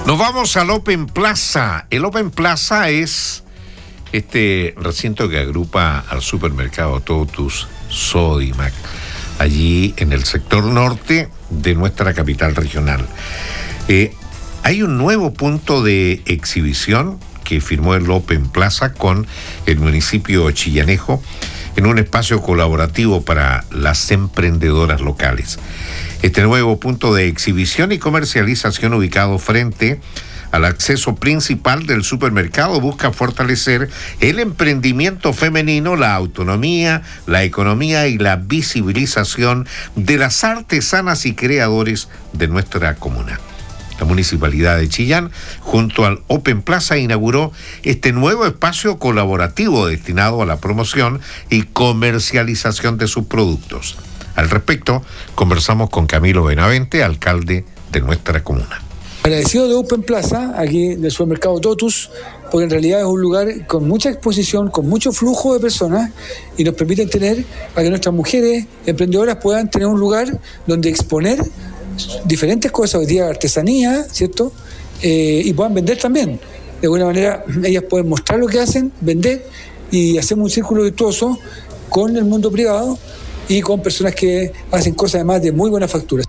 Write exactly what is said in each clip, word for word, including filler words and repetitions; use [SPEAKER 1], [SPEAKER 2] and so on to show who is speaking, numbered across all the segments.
[SPEAKER 1] Nos vamos al Open Plaza. El Open Plaza es este recinto que agrupa al supermercado Totus, Sodimac, allí en el sector norte de nuestra capital regional. Eh, hay un nuevo punto de exhibición que firmó el Open Plaza con el municipio chillanejo en un espacio colaborativo para las emprendedoras locales. Este nuevo punto de exhibición y comercialización ubicado frente al acceso principal del supermercado busca fortalecer el emprendimiento femenino, la autonomía, la economía y la visibilización de las artesanas y creadores de nuestra comuna. La Municipalidad de Chillán, junto al Open Plaza, inauguró este nuevo espacio colaborativo destinado a la promoción y comercialización de sus productos. Al respecto, conversamos con Camilo Benavente, alcalde de nuestra comuna.
[SPEAKER 2] Agradecido de Open Plaza, aquí del supermercado Totus, porque en realidad es un lugar con mucha exposición, con mucho flujo de personas y nos permiten tener, para que nuestras mujeres emprendedoras puedan tener un lugar donde exponer diferentes cosas, hoy día artesanía, ¿cierto? Eh, y puedan vender también. De alguna manera ellas pueden mostrar lo que hacen, vender y hacemos un círculo virtuoso con el mundo privado y con personas que hacen cosas además de muy buena factura.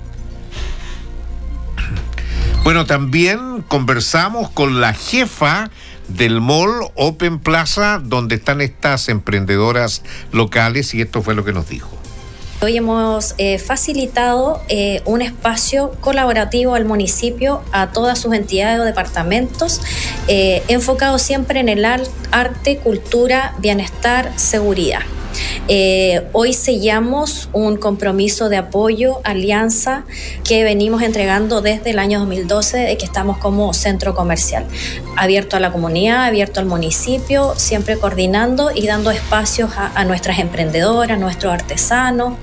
[SPEAKER 1] Bueno, también conversamos con la jefa del mall Open Plaza, donde están estas emprendedoras locales, y esto fue lo que nos dijo.
[SPEAKER 3] Hoy hemos eh, facilitado eh, un espacio colaborativo al municipio, a todas sus entidades o departamentos, eh, enfocado siempre en el arte, cultura, bienestar, seguridad. Eh, hoy sellamos un compromiso de apoyo, alianza, que venimos entregando desde el año dos mil doce, de que estamos como centro comercial, abierto a la comunidad, abierto al municipio, siempre coordinando y dando espacios a, a nuestras emprendedoras, a nuestros artesanos.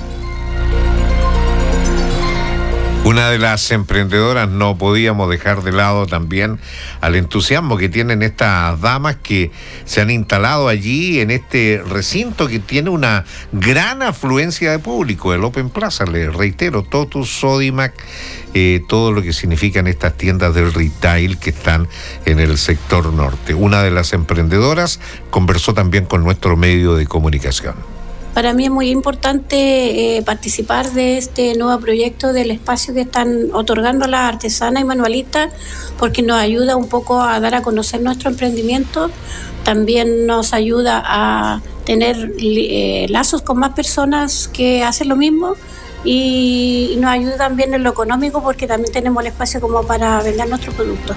[SPEAKER 1] Una de las emprendedoras, no podíamos dejar de lado también al entusiasmo que tienen estas damas que se han instalado allí en este recinto que tiene una gran afluencia de público, el Open Plaza, les reitero, Totus, Sodimac, eh, todo lo que significan estas tiendas del retail que están en el sector norte. Una de las emprendedoras conversó también con nuestro medio de comunicación.
[SPEAKER 4] Para mí es muy importante eh, participar de este nuevo proyecto del espacio que están otorgando las artesanas y manualistas, porque nos ayuda un poco a dar a conocer nuestro emprendimiento, también nos ayuda a tener eh, lazos con más personas que hacen lo mismo y, y nos ayuda también en lo económico, porque también tenemos el espacio como para vender nuestros productos.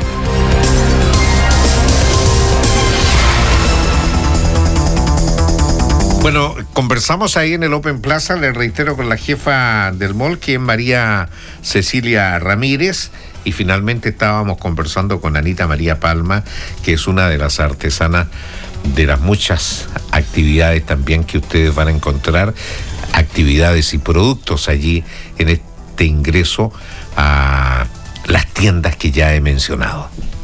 [SPEAKER 1] Bueno, conversamos ahí en el Open Plaza, le reitero, con la jefa del mall, que es María Cecilia Ramírez, y finalmente estábamos conversando con Anita María Palma, que es una de las artesanas de las muchas actividades también que ustedes van a encontrar, actividades y productos allí en este ingreso a las tiendas que ya he mencionado.